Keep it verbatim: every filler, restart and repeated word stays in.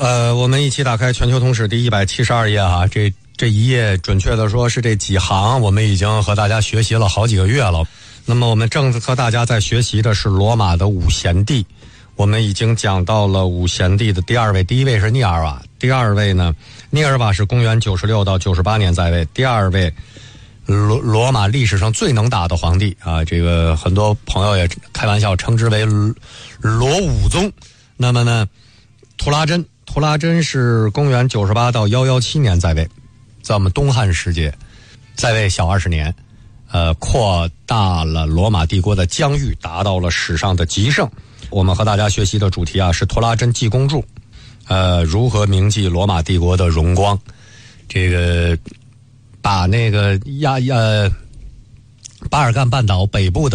呃，我们一起打开全球通史第一百七十二页啊，这这一页准确的说是这几行，我们已经和大家学习了好几个月了。那么我们正和大家在学习的是罗马的五贤帝，我们已经讲到了五贤帝的第二位，第一位是涅尔瓦，第二位呢，涅尔瓦是公元九十六到九十八年在位，第二位罗罗马历史上最能打的皇帝啊，这个很多朋友也开玩笑称之为罗武宗。那么呢，图拉真，图拉真是公元九十八到一一七年在位，在我们东汉时节，在位小二十年，呃，扩大了罗马帝国的疆域，达到了史上的极盛。我们和大家学习的主题啊是图拉真记功著，呃，如何铭记罗马帝国的荣光。这个把那个亚亚巴尔干半岛北部的